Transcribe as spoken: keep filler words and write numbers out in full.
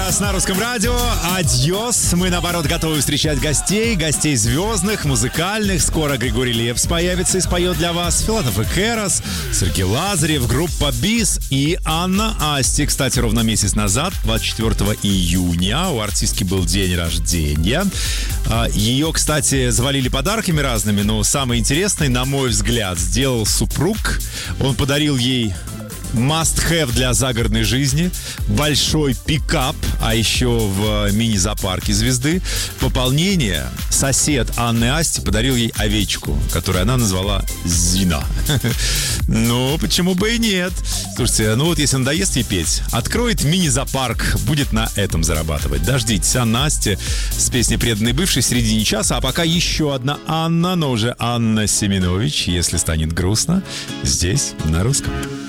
час на Русском радио. Адьос. Мы, наоборот, готовы встречать гостей. Гостей звездных, музыкальных. Скоро Григорий Лепс появится и споет для вас. Филатов и Керос, Сергей Лазарев, группа Бис и Анна Асти. Кстати, ровно месяц назад, двадцать четвёртого июня, у артистки был день рождения. Ее, кстати, завалили подарками разными, но самый интересный, на мой взгляд, сделал супруг. Он подарил ей must-have для загородной жизни, большой пикап, а еще в мини-зоопарке звезды. Пополнение. Сосед Анны Асти подарил ей овечку, которую она назвала Зина. Ну, почему бы и нет? Слушайте, ну вот если надоест ей петь, откроет мини-зоопарк, будет на этом зарабатывать. Дождитесь, Анна Асти с песней «Преданный бывший» в середине часа, а пока еще одна Анна, но уже Анна Семенович, если станет грустно, здесь на Русском.